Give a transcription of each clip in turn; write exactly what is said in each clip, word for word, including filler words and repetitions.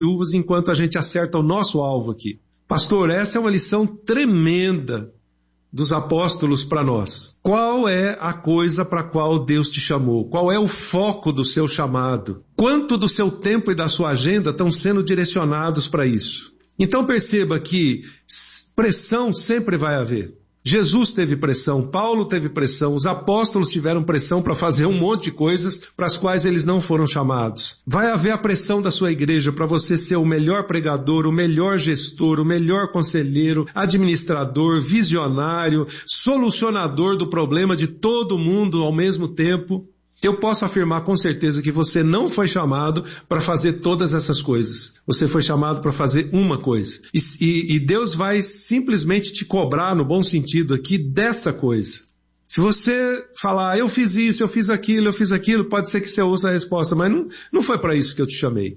viúvas enquanto a gente acerta o nosso alvo aqui. Pastor, essa é uma lição tremenda dos apóstolos para nós. Qual é a coisa para a qual Deus te chamou? Qual é o foco do seu chamado? Quanto do seu tempo e da sua agenda estão sendo direcionados para isso? Então perceba que pressão sempre vai haver. Jesus teve pressão, Paulo teve pressão, os apóstolos tiveram pressão para fazer um monte de coisas para as quais eles não foram chamados. Vai haver a pressão da sua igreja para você ser o melhor pregador, o melhor gestor, o melhor conselheiro, administrador, visionário, solucionador do problema de todo mundo ao mesmo tempo. Eu posso afirmar com certeza que você não foi chamado para fazer todas essas coisas. Você foi chamado para fazer uma coisa. E, e, e Deus vai simplesmente te cobrar, no bom sentido aqui, dessa coisa. Se você falar, eu fiz isso, eu fiz aquilo, eu fiz aquilo, pode ser que você ouça a resposta, mas não, não foi para isso que eu te chamei.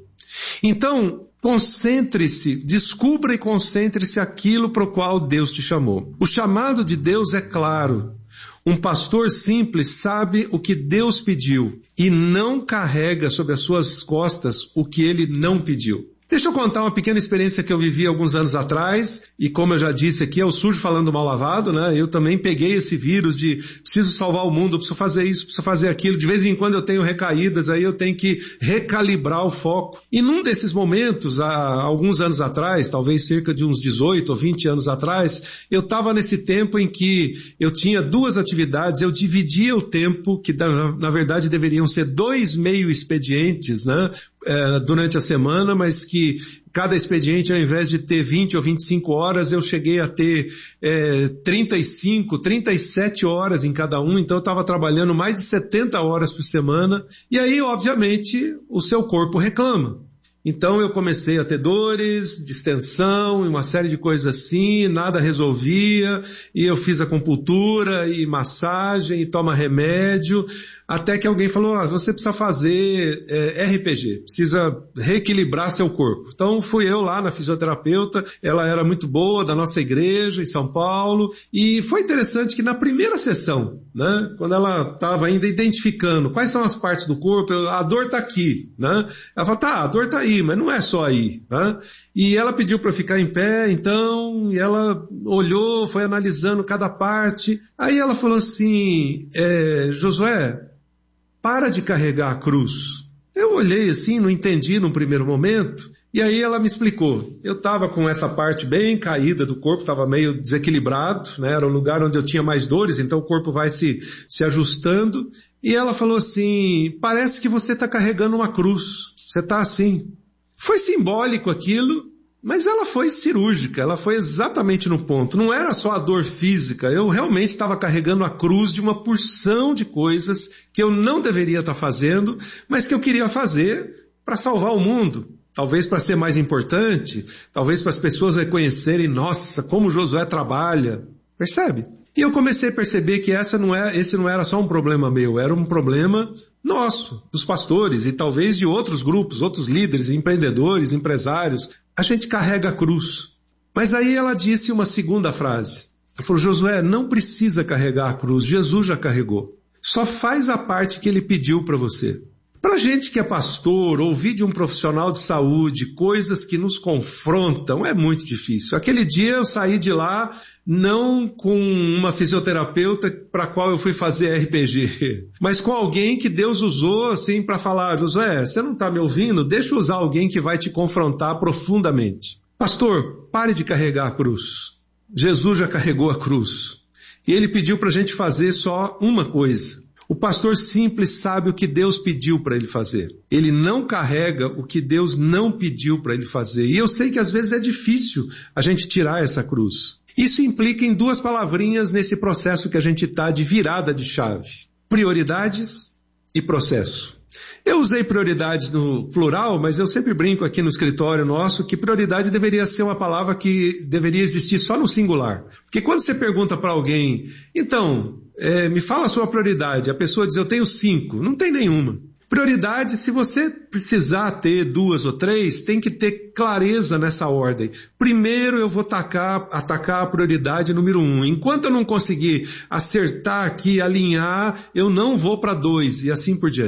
Então, concentre-se, descubra e concentre-se aquilo para o qual Deus te chamou. O chamado de Deus é claro. Um pastor simples sabe o que Deus pediu e não carrega sobre as suas costas o que ele não pediu. Deixa eu contar uma pequena experiência que eu vivi alguns anos atrás, e como eu já disse aqui, é o sujo falando mal lavado, né? Eu também peguei esse vírus de preciso salvar o mundo, preciso fazer isso, preciso fazer aquilo. De vez em quando eu tenho recaídas, aí eu tenho que recalibrar o foco. E num desses momentos, há alguns anos atrás, talvez cerca de uns dezoito ou vinte anos atrás, eu estava nesse tempo em que eu tinha duas atividades, eu dividia o tempo, que na, na verdade deveriam ser dois meio expedientes, né? É, durante a semana, mas que cada expediente, ao invés de ter vinte ou vinte e cinco horas, eu cheguei a ter é, trinta e cinco, trinta e sete horas em cada um, então eu estava trabalhando mais de setenta horas por semana, e aí, obviamente, o seu corpo reclama. Então eu comecei a ter dores, distensão e uma série de coisas assim, nada resolvia, e eu fiz acupuntura e massagem e toma remédio, até que alguém falou, ah, você precisa fazer é, R P G, precisa reequilibrar seu corpo. Então fui eu lá na fisioterapeuta, ela era muito boa, da nossa igreja em São Paulo, e foi interessante que na primeira sessão, né, quando ela estava ainda identificando quais são as partes do corpo, eu, a dor está aqui, né, ela falou, tá, a dor está aí, mas não é só aí, né? E ela pediu para eu ficar em pé, então, e ela olhou, foi analisando cada parte, aí ela falou assim, é, Josué, para de carregar a cruz. Eu olhei assim, não entendi num primeiro momento, e aí ela me explicou. Eu estava com essa parte bem caída do corpo, estava meio desequilibrado, né? Era o lugar onde eu tinha mais dores, então o corpo vai se, se ajustando, e ela falou assim, parece que você está carregando uma cruz, você está assim. Foi simbólico aquilo, mas ela foi cirúrgica, ela foi exatamente no ponto. Não era só a dor física, eu realmente estava carregando a cruz de uma porção de coisas que eu não deveria estar fazendo, mas que eu queria fazer para salvar o mundo. Talvez para ser mais importante, talvez para as pessoas reconhecerem, nossa, como Josué trabalha. Percebe? E eu comecei a perceber que essa não é, esse não era só um problema meu, era um problema nosso, dos pastores e talvez de outros grupos, outros líderes, empreendedores, empresários. A gente carrega a cruz. Mas aí ela disse uma segunda frase. Ela falou, Josué, não precisa carregar a cruz, Jesus já carregou. Só faz a parte que ele pediu para você. Para gente que é pastor, ouvir de um profissional de saúde coisas que nos confrontam é muito difícil. Aquele dia eu saí de lá não com uma fisioterapeuta para a qual eu fui fazer R P G, mas com alguém que Deus usou assim para falar, Josué, você não está me ouvindo? Deixa eu usar alguém que vai te confrontar profundamente. Pastor, pare de carregar a cruz. Jesus já carregou a cruz. E ele pediu para a gente fazer só uma coisa. O pastor simples sabe o que Deus pediu para ele fazer. Ele não carrega o que Deus não pediu para ele fazer. E eu sei que às vezes é difícil a gente tirar essa cruz. Isso implica em duas palavrinhas nesse processo que a gente está de virada de chave. Prioridades e processo. Eu usei prioridades no plural, mas eu sempre brinco aqui no escritório nosso que prioridade deveria ser uma palavra que deveria existir só no singular. Porque quando você pergunta para alguém, então, é, me fala a sua prioridade, a pessoa diz, eu tenho cinco, não tem nenhuma. Prioridade, se você precisar ter duas ou três, tem que ter clareza nessa ordem. Primeiro eu vou atacar, atacar a prioridade número um. Enquanto eu não conseguir acertar aqui, alinhar, eu não vou para dois e assim por diante.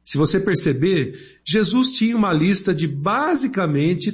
Se você perceber, Jesus tinha uma lista de basicamente